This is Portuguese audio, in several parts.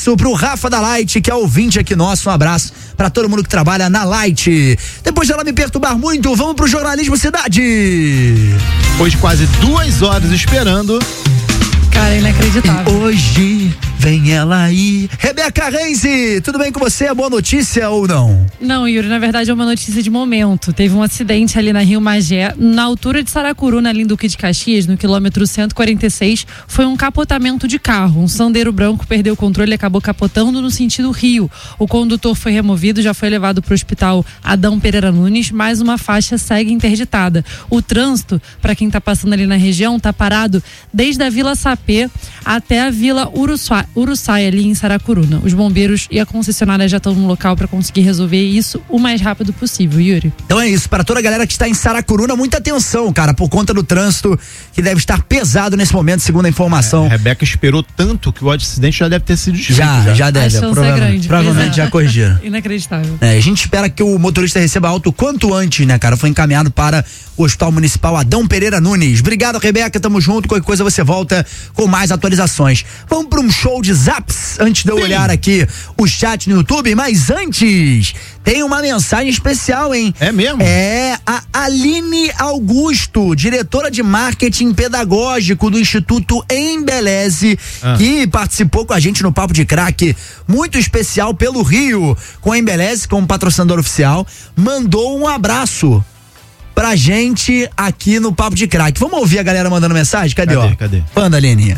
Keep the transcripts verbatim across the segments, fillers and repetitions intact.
Pro Rafa da Light, que é ouvinte aqui nosso, um abraço pra todo mundo que trabalha na Light. Depois dela me perturbar muito, vamos pro Jornalismo Cidade. Depois de quase duas horas esperando. Cara, inacreditável. Hoje vem ela aí. Rebeca Renzi, tudo bem com você? É boa notícia ou não? Não, Yuri, na verdade é uma notícia de momento. Teve um acidente ali na Rio Magé, na altura de Saracuru, na linha Duque de Caxias, no quilômetro cento e quarenta e seis. Foi um capotamento de carro. Um Sandero branco perdeu o controle e acabou capotando no sentido Rio. O condutor foi removido, já foi levado para o hospital Adão Pereira Nunes, mas uma faixa segue interditada. O trânsito, para quem está passando ali na região, está parado desde a Vila Sapé até a Vila Uruçai, Uruçai ali em Saracuruna. Os bombeiros e a concessionária já estão no local para conseguir resolver isso o mais rápido possível, Yuri. Então é isso, para toda a galera que está em Saracuruna, muita atenção, cara, por conta do trânsito que deve estar pesado nesse momento, segundo a informação. É, a Rebeca esperou tanto que o acidente já deve ter sido desfeito. Já, já, já deve. A chance provavelmente, é grande. provavelmente já corrigiram. Inacreditável. É, a gente espera que o motorista receba alta o quanto antes, né, cara? Foi encaminhado para o Hospital Municipal Adão Pereira Nunes. Obrigado, Rebeca, tamo junto, qualquer coisa você volta com mais atualizações. Vamos para um show de zaps antes de eu Sim. olhar aqui o chat no YouTube, mas antes tem uma mensagem especial, hein? É mesmo? É a Aline Augusto, diretora de marketing pedagógico do Instituto Embeleze, ah. que participou com a gente no Papo de Crack, muito especial pelo Rio, com a Embeleze como patrocinador oficial, mandou um abraço pra gente aqui no Papo de Crack. Vamos ouvir a galera mandando mensagem? Cadê, cadê ó? Cadê? Manda, Aline.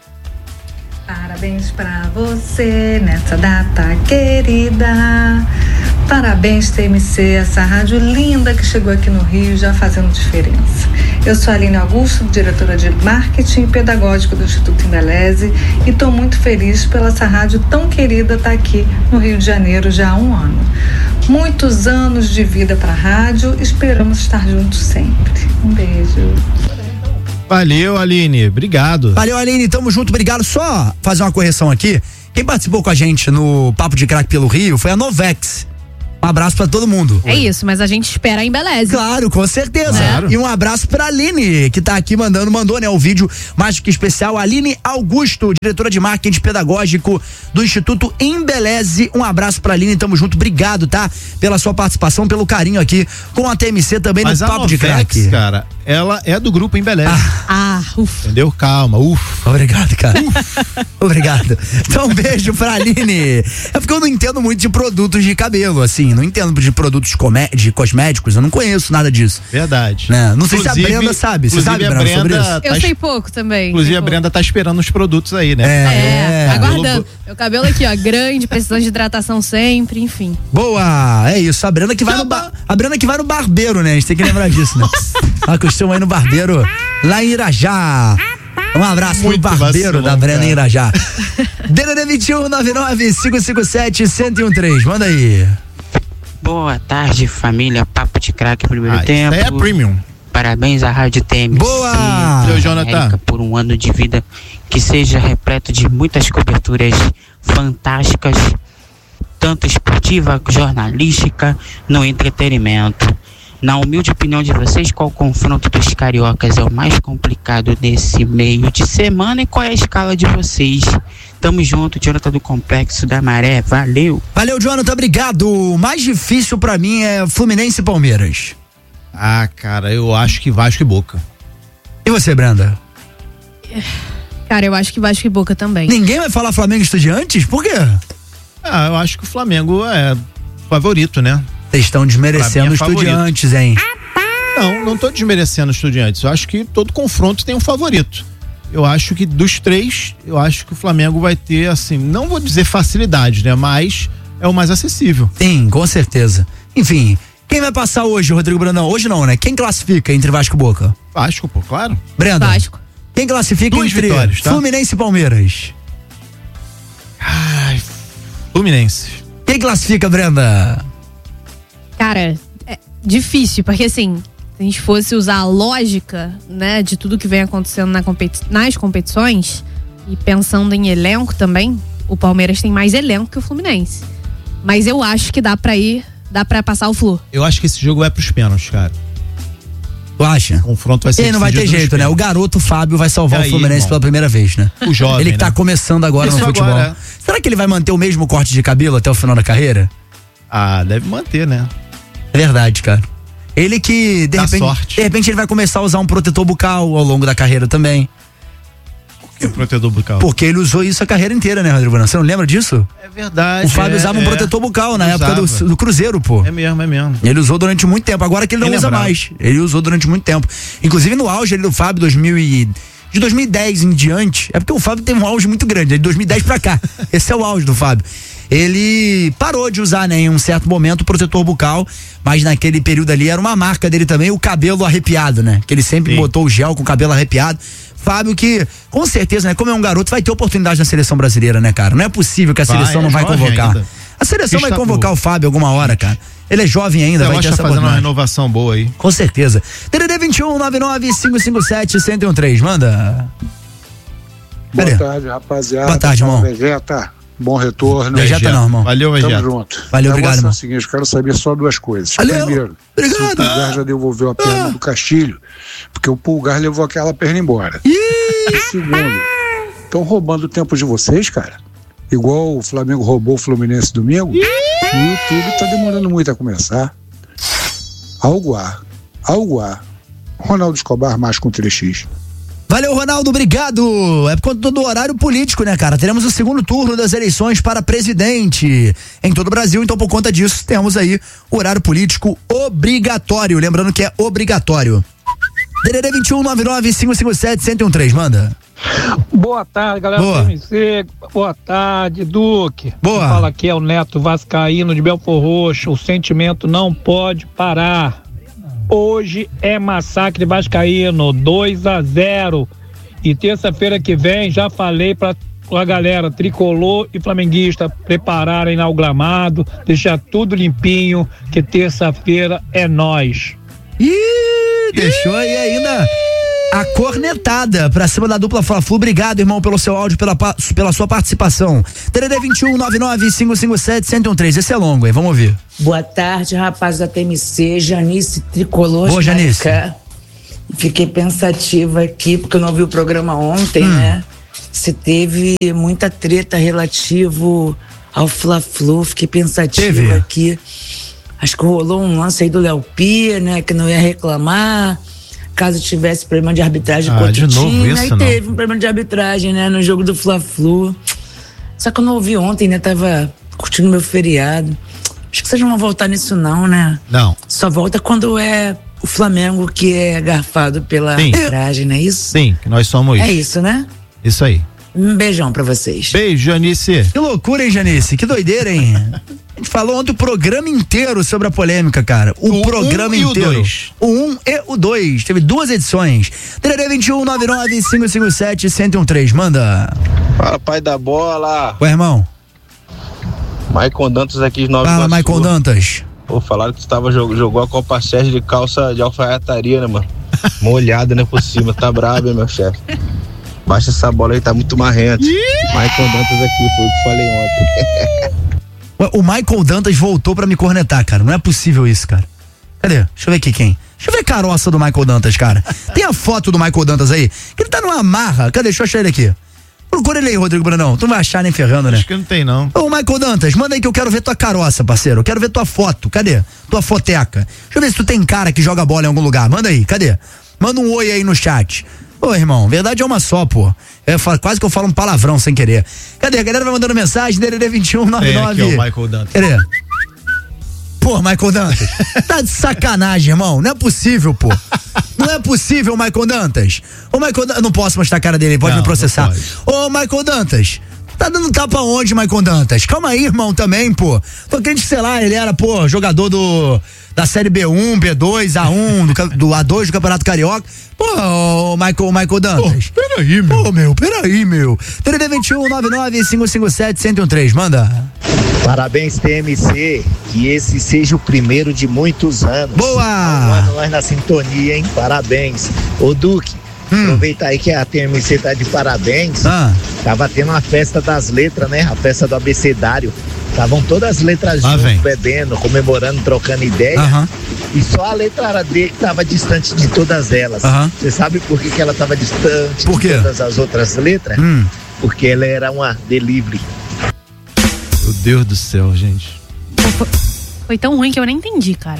Parabéns pra você nessa data querida. Parabéns, T M C, essa rádio linda que chegou aqui no Rio, já fazendo diferença. Eu sou a Aline Augusto, diretora de marketing pedagógico do Instituto Embeleze, e estou muito feliz pela essa rádio tão querida estar aqui no Rio de Janeiro já há um ano. Muitos anos de vida para a rádio, esperamos estar juntos sempre. Um beijo. Valeu, Aline, obrigado. Valeu, Aline, tamo junto, obrigado. Só fazer uma correção aqui, quem participou com a gente no Papo de Crack pelo Rio foi a Novex. Um abraço pra todo mundo. É isso, mas a gente espera em Embeleze. Claro, com certeza. Claro. E um abraço pra Aline, que tá aqui mandando, mandou, né, o vídeo mais do que especial. Aline Augusto, diretora de marketing pedagógico do Instituto Embeleze. Um abraço pra Aline, tamo junto. Obrigado, tá? Pela sua participação, pelo carinho aqui com a T M C também mas no Papo Novex, de Crack. Cara, ela é do grupo Embeleze. Ah, ah ufa. Entendeu? Calma, ufa. Obrigado, cara. Obrigado. Então, um beijo pra Aline. É porque eu não entendo muito de produtos de cabelo, assim, não entendo de produtos comé- de cosméticos, eu não conheço nada disso. Verdade. Né? Não sei inclusive, se a Brenda sabe. Você sabe, Brenda, Brenda sobre isso? Eu tá sei pouco também. Inclusive, a Brenda tá esperando os produtos aí, né? É, é aguardando. Meu cabelo aqui, ó, grande, precisando de hidratação sempre, enfim. Boa, é isso. A Brenda que vai no ba- a Brenda que vai no barbeiro, né? A gente tem que lembrar disso, né? Ela costuma ir no barbeiro lá em Irajá. Um abraço Muito pro barbeiro vacilão, da Brenda em Irajá. D D D vinte e um, nove nove, cinco cinco sete, um zero um três. Manda aí. Boa tarde, família Papo de Crack, primeiro ah, tempo. Isso aí é premium. Parabéns à Rádio T M C. Boa! Seu Jonathan. Por um ano de vida que seja repleto de muitas coberturas fantásticas, tanto esportiva, jornalística, no entretenimento. Na humilde opinião de vocês, qual confronto dos cariocas é o mais complicado nesse meio de semana e qual é a escala de vocês? Tamo junto, Jonathan do Complexo da Maré, valeu! Valeu, Jonathan, obrigado! O mais difícil pra mim é Fluminense e Palmeiras. Ah, cara, eu acho que Vasco e Boca. E você, Brenda? Cara, eu acho que Vasco e Boca também. Ninguém vai falar Flamengo e Estudiantes? Por quê? Ah, eu acho que o Flamengo é favorito, né? Vocês estão desmerecendo os é Estudiantes, hein? Não, não tô desmerecendo os Estudiantes. Eu acho que todo confronto tem um favorito. Eu acho que dos três, eu acho que o Flamengo vai ter, assim, não vou dizer facilidade, né? Mas é o mais acessível. Sim, com certeza. Enfim, quem vai passar hoje, Rodrigo Brandão? Hoje não, né? Quem classifica entre Vasco e Boca? Vasco, pô, claro. Brenda. Vasco. Quem classifica Duas entre vitórias, tá? Fluminense e Palmeiras? Ai, Fluminense. Quem classifica, Brenda? Cara, é difícil, porque assim, se a gente fosse usar a lógica, né, de tudo que vem acontecendo na competi- nas competições, e pensando em elenco também, o Palmeiras tem mais elenco que o Fluminense. Mas eu acho que dá pra ir, dá pra passar o Flu. Eu acho que esse jogo vai pros pênaltis, cara. Tu acha? O confronto vai ser E aí não vai ter jeito, né? O garoto Fábio vai salvar aí, o Fluminense irmão? pela primeira vez, né? O jovem, Ele que tá né? começando agora Isso no futebol. agora, Será que ele vai manter o mesmo corte de cabelo até o final da carreira? Ah, deve manter, né? É verdade, cara. Ele que, de Dá repente, sorte. de repente ele vai começar a usar um protetor bucal ao longo da carreira também. E o protetor bucal? Porque ele usou isso a carreira inteira, né, Rodrigo Branco? Você não lembra disso? É verdade. O Fábio é, usava um é. protetor bucal na Usava. época do, do Cruzeiro, pô. É mesmo, é mesmo. Ele usou durante muito tempo, agora que ele não Bem usa lembrado. mais. Ele usou durante muito tempo. Inclusive no auge ali do Fábio, dois mil e... de dois mil e dez em diante, é porque o Fábio tem um auge muito grande, é de dois mil e dez pra cá. Esse é o auge do Fábio. Ele parou de usar, né, em um certo momento o protetor bucal, mas naquele período ali era uma marca dele também, o cabelo arrepiado, né? Que ele sempre Sim. botou o gel com o cabelo arrepiado. Fábio que, com certeza, né, como é um garoto, vai ter oportunidade na seleção brasileira, né, cara? Não é possível que a Vai, seleção é não vai jovem convocar. ainda. A seleção vai Está convocar por- o Fábio alguma hora, cara. Ele é jovem ainda, Você vai ter está essa fazendo uma oportunidade. renovação boa aí. Com certeza. T D D vinte e um, nove nove cinco cinco sete, um zero um três. Manda. Boa Cadê? tarde, rapaziada. Boa tarde, irmão. Vegeta, bom retorno. Vegeta não, irmão. Valeu, Tamo Vegeta. junto. Valeu, O obrigado, negócio é irmão. o seguinte, eu quero saber só duas coisas. Valeu. Primeiro, Obrigado. se o Pulgar já devolveu a perna do Castilho, porque o Pulgar levou aquela perna embora. E segundo, estão roubando o tempo de vocês, cara? Igual o Flamengo roubou o Fluminense domingo? O YouTube tá demorando muito a começar. Algo há. Algo há. Ronaldo Escobar mais com três x. Valeu, Ronaldo, obrigado. É por conta do horário político, né, cara? Teremos o segundo turno das eleições para presidente em todo o Brasil, então por conta disso temos aí o horário político obrigatório, lembrando que é obrigatório. D D D vinte e um, nove nove cinco cinco sete, um zero um três, manda. Boa tarde, galera Boa. do M C. Boa tarde, Duque. Boa. Quem fala aqui é o Neto Vascaíno de Belfor Roxo. O sentimento não pode parar. Hoje é massacre vascaíno, dois a zero. E terça-feira que vem, já falei pra, pra galera tricolor e flamenguista prepararem lá o gramado, deixar tudo limpinho, que terça-feira é nós. Ih, deixou aí ainda a cornetada pra cima da dupla Fla-Flu. Obrigado, irmão, pelo seu áudio, pela, pa- pela sua participação. T D D vinte e um, nove nove cinco cinco sete, um zero um três. Esse é longo, hein? Vamos ouvir. Boa tarde, rapaz da T M C, Janice Tricolor. Boa, de Janice. Maricá. Fiquei pensativa aqui, porque eu não vi o programa ontem, Hum. né? Se teve muita treta relativo ao Fla-Flu, fiquei pensativa Teve. aqui. Acho que rolou um lance aí do Léo Pia, né? Que não ia reclamar caso tivesse problema de arbitragem Ah, contra de o novo time. isso, Aí não? teve um problema de arbitragem, né? No jogo do Fla-Flu. Só que eu não ouvi ontem, né? Tava curtindo meu feriado. Acho que vocês não vão voltar nisso não, né? Não. Só volta quando é o Flamengo que é garfado pela Sim. arbitragem, não é isso? Sim, que nós somos É isso, né? Isso aí. Um beijão pra vocês. Beijo, Janice. Que loucura, hein, Janice? Que doideira, hein? A gente falou ontem o programa inteiro sobre a polêmica, cara. O, O programa um e o inteiro. dois. O um e o dois. Teve duas edições. D D D vinte e um, nove nove cinco cinco sete, um zero um três. Manda. Fala, pai da bola. Ué, irmão. Maicon Dantas aqui de Nova Fala, Iguaçu. Michael Dantas. Pô, falaram que tu tava, jogou, jogou a Copa Sérgio de calça de alfaiataria, né, mano? Molhada, né, por cima. Tá brabo, hein, meu chefe? Baixa essa bola aí, tá muito marrento. Maicon Dantas aqui, foi o que falei ontem. Ué, o Michael Dantas voltou pra me cornetar, cara. Não é possível isso, cara. Cadê? Deixa eu ver aqui quem. Deixa eu ver a caroça do Michael Dantas, cara. Tem a foto do Michael Dantas aí? Que ele tá numa marra. Cadê? Deixa eu achar ele aqui. Procura ele aí, Rodrigo Brandão. Tu não vai achar nem ferrando, né? Acho que não tem, não. Ô, Michael Dantas, manda aí que eu quero ver tua caroça, parceiro. Eu quero ver tua foto. Cadê? Tua foteca. Deixa eu ver se tu tem cara que joga bola em algum lugar. Manda aí, cadê? Manda um oi aí no chat. Ô, irmão, verdade é uma só, pô. Eu falo, quase que eu falo um palavrão sem querer. Cadê? A galera vai mandando mensagem, D D D vinte e um, nove nove. Tem aqui, ó, Michael Dantas. Cadê? Pô, Michael Dantas, tá de sacanagem, irmão. Não é possível, pô. Não é possível, Michael Dantas. Ô, Michael Dantas, não posso mostrar a cara dele, ele pode Não, me processar. não pode. Ô, Michael Dantas, tá dando tapa onde, Michael Dantas? Calma aí, irmão, também, pô. Tô querendo que, sei lá, ele era, pô, jogador do da série B um, B dois, A um, do, ca- do A dois do Campeonato Carioca. Pô, ô, Michael, Michael Dantas. Pô, peraí, meu. Pô, meu, peraí, meu. T D D vinte e um, nove nove cinco cinco sete, um zero um três, manda. Parabéns, T M C, que esse seja o primeiro de muitos anos. Boa! Um ano nós na sintonia, hein? Parabéns. Ô Duque, Hum. aproveita aí que a T M C tá de parabéns. Ah. Tava tendo uma festa das letras, né? A festa do abecedário. Estavam todas as letras Ah, juntas, vem. bebendo, comemorando, trocando ideia. Aham. E só a letra D que estava distante de todas elas. Aham. Você sabe por que, que ela estava distante Por quê? de todas as outras letras? Hum. Porque ela era uma delivery. Meu Deus do céu, gente. Pô, Foi, foi tão ruim que eu nem entendi, cara.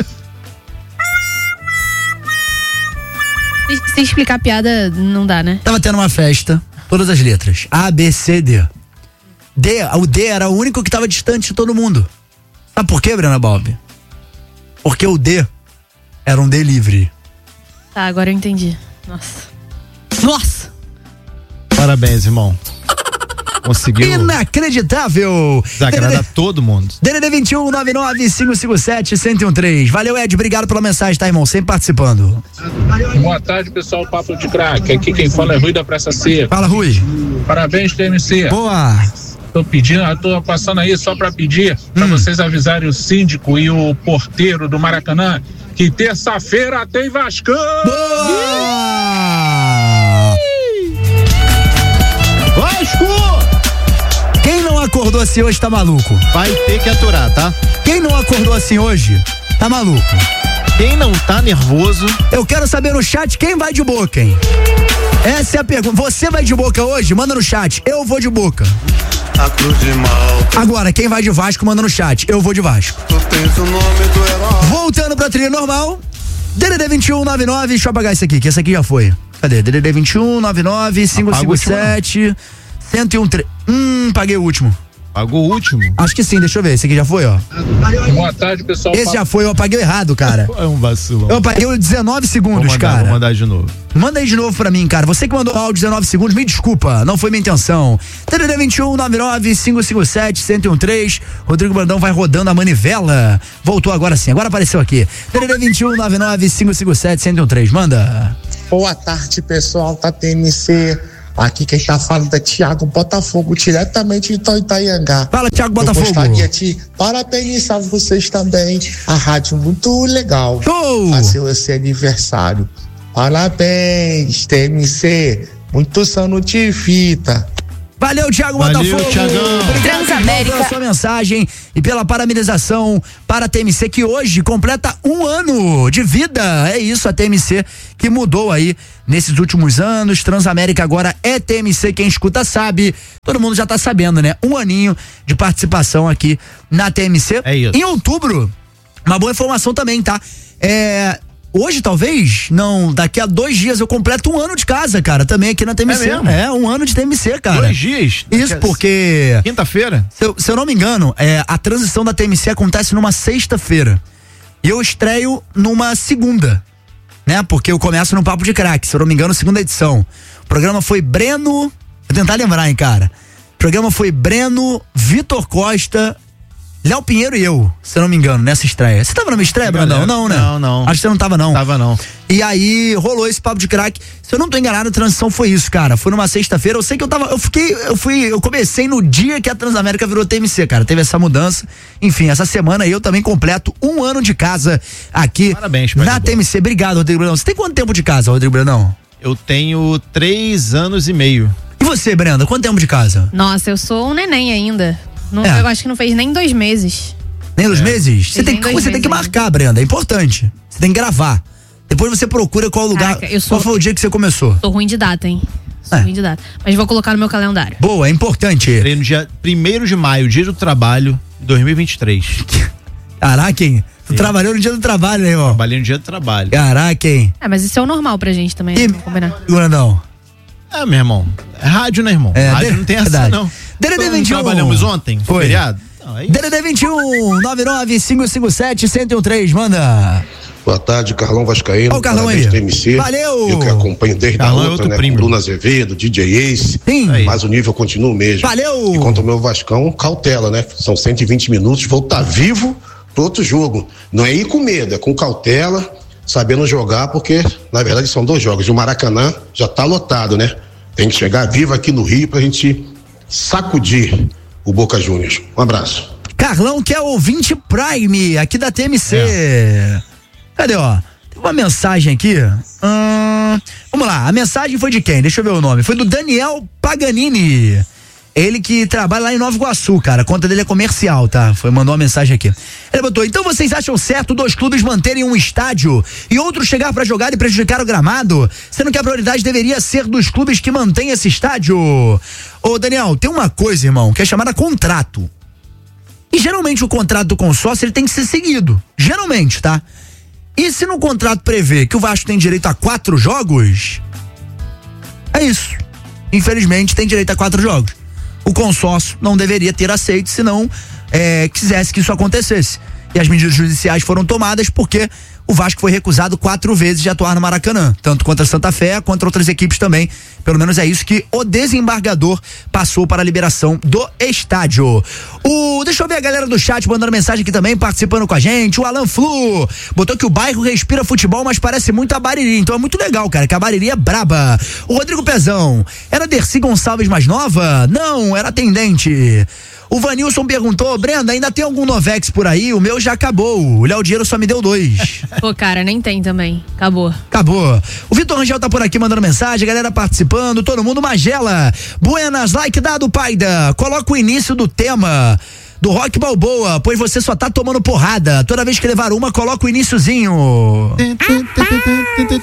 Se, se explicar a piada, não dá, né? Tava tendo uma festa, todas as letras. A, B, C, D. D, o D era o único que tava distante de todo mundo. Sabe por quê, Brena Balbi? Porque o D era um delivery. Tá, agora eu entendi. Nossa. Nossa! Parabéns, irmão. Conseguiu Inacreditável! desagradar todo mundo. D D D vinte e um, nove nove cinco cinco sete, um zero um três. Valeu, Ed. Obrigado pela mensagem, tá, irmão? Sempre participando. Boa tarde, pessoal. Papo de craque. Aqui quem fala é Rui da Praça C. Fala, Rui. Parabéns, T M C. Boa. Tô pedindo, eu tô passando aí só pra pedir pra vocês avisarem o síndico e o porteiro do Maracanã que terça-feira tem Vascão. Boa! Vasco! Quem não acordou assim hoje tá maluco. Vai ter que aturar, tá? Quem não acordou assim hoje tá maluco. Quem não tá nervoso... Eu quero saber no chat quem vai de boca, hein? Essa é a pergunta. Você vai de boca hoje? Manda no chat. Eu vou de boca. A cruz de Malta. Agora, quem vai de Vasco, manda no chat. Eu vou de Vasco. Tu tens o nome do herói. Voltando pra trilha normal. D D D vinte e um, nove nove. Deixa eu apagar esse aqui, que esse aqui já foi. Cadê? D D D vinte e um, nove nove, cinco cinco sete, um zero um três. Hum, paguei o último. Pagou o último? Acho que sim, deixa eu ver. Esse aqui já foi, ó. Boa tarde, pessoal. Esse já foi, eu apaguei errado, cara. É um vacilo. Eu apaguei o dezenove segundos, Vou mandar, cara. vou mandar de novo. Manda aí de novo pra mim, cara. Você que mandou áudio dezenove segundos, me desculpa, não foi minha intenção. D D D vinte e um, nove nove, cinco cinco sete, um zero um três. Rodrigo Brandão vai rodando a manivela. Voltou agora sim, agora apareceu aqui. D D D vinte e um, nove nove, cinco cinco sete, um zero um três. Manda. Boa tarde, pessoal da T M C. Aqui quem tá falando é Thiago Botafogo, diretamente de Itaiangá. Fala, Thiago Botafogo. Eu gostaria de parabenizar vocês também. A rádio muito legal. Show! Fazer esse aniversário. Parabéns, T M C. Muitos anos de vida. Valeu, Thiago Valeu, Botafogo. Thiagão. Obrigado Transamérica. pela sua mensagem e pela parabenização para a T M C, que hoje completa um ano de vida. É isso, a T M C que mudou aí nesses últimos anos. Transamérica agora é T M C, quem escuta sabe. Todo mundo já tá sabendo, né? Um aninho de participação aqui na T M C. É isso. Em outubro, uma boa informação também, tá? É... Hoje, talvez, não, daqui a dois dias eu completo um ano de casa, cara, também aqui na T M C. É mesmo? É, um ano de T M C, cara. Dois dias? Isso porque... Quinta-feira? Se eu, se eu não me engano, é, a transição da T M C acontece numa sexta-feira. E eu estreio numa segunda, né? Porque eu começo no Papo de Craque, se eu não me engano, segunda edição. O programa foi Breno... Vou tentar lembrar, hein, cara. O programa foi Breno, Vitor Costa... Léo Pinheiro e eu, se eu não me engano, nessa estreia. Você tava na minha estreia, Brandão? Não, né? Não, não. Acho que você não tava, não. Tava, não. E aí, rolou esse Papo de Craque. Se eu não tô enganado, a transição foi isso, cara. Foi numa sexta-feira. Eu sei que eu tava. Eu fiquei. Eu fui. Eu comecei no dia que a Transamérica virou T M C, cara. Teve essa mudança. Enfim, essa semana aí eu também completo um ano de casa aqui. Parabéns, pai na T M C. Obrigado, Rodrigo Brandão. Você tem quanto tempo de casa, Rodrigo Brandão? Eu tenho três anos e meio. E você, Brenda? Quanto tempo de casa? Nossa, eu sou um neném ainda. Não, É. Eu acho que não fez nem dois meses. Nem nos meses? Você Fez tem, nem dois você tem que meses marcar, Brenda. É importante. Você tem que gravar. Depois você procura qual lugar. Caraca, eu sou- Qual foi o dia que você começou? Tô ruim de data, hein? Sou É. ruim de data. Mas vou colocar no meu calendário. Boa, é importante. Entrei no dia primeiro de maio, dia do trabalho, de dois mil e vinte e três. Caraca, hein? Tu trabalhou no dia do trabalho, né, irmão? Trabalhei no dia do trabalho. Caraca, hein? É, mas isso é o normal pra gente também. E- Vamos combinar. Brandão. É, meu irmão. É rádio, né, irmão? É, rádio de- não tem essa, verdade. não. D D D Não vinte e um. Trabalhamos ontem? Foi. Feriado? Não, é isso. D D D vinte e um, nove nove cinco cinco sete, um zero um três, manda. Boa tarde, Carlão Vascaíno. Ó o Carlão Parabéns, aí. T M C. Valeu! Eu que acompanho desde Carlão é a outra, outro né? primo. Com Bruno Azevedo, D J Ace. Sim. Aí. Mas o nível continua o mesmo. Valeu! E quanto ao meu Vascão, cautela, né? São cento e vinte minutos, vou estar vivo pro outro jogo. Não é ir com medo, é com cautela, sabendo jogar, porque, na verdade, são dois jogos. E o Maracanã já tá lotado, né? Tem que chegar vivo aqui no Rio pra gente sacudir o Boca Juniors. Um abraço. Carlão, que é ouvinte Prime aqui da T M C. É. Cadê, ó? Tem uma mensagem aqui. Hum, vamos lá, a mensagem foi de quem? Deixa eu ver o nome. Foi do Daniel Paganini. Ele que trabalha lá em Nova Iguaçu, cara. A conta dele é comercial, tá? Foi, mandou uma mensagem aqui. Ele botou: então vocês acham certo dois clubes manterem um estádio e outro chegar pra jogar e prejudicar o gramado? Sendo que a prioridade deveria ser dos clubes que mantêm esse estádio? Ô, Daniel, tem uma coisa, irmão, que é chamada contrato. E geralmente o contrato do consórcio, ele tem que ser seguido. Geralmente, tá? E se no contrato prevê que o Vasco tem direito a quatro jogos, é isso. Infelizmente, tem direito a quatro jogos. O consórcio não deveria ter aceito se não é, quisesse que isso acontecesse. E as medidas judiciais foram tomadas porque o Vasco foi recusado quatro vezes de atuar no Maracanã, tanto contra Santa Fé, contra outras equipes também. Pelo menos é isso que o desembargador passou para a liberação do estádio. O, deixa eu ver a galera do chat mandando mensagem aqui também, participando com a gente. O Alan Flu botou que o bairro respira futebol, mas parece muito a Bariri. Então é muito legal, cara, que a Bariri é braba. O Rodrigo Pezão: era Dercy Gonçalves mais nova? Não, era atendente. O Vanilson perguntou: Brenda, ainda tem algum Novex por aí? O meu já acabou. O Léo Dinheiro só me deu dois. Pô, cara, nem tem também. Acabou. Acabou. O Vitor Rangel tá por aqui mandando mensagem, a galera participando, todo mundo. Magela: buenas, like dado, Paida. Coloca o início do tema do Rock Balboa, pois você só tá tomando porrada. Toda vez que levar uma, coloca o iniciozinho.